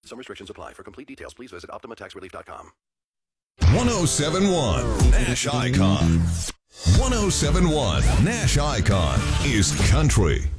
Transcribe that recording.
Some restrictions apply. For complete details, please visit OptimaTaxRelief.com. 1071 Nash Icon. 1071 Nash Icon is country.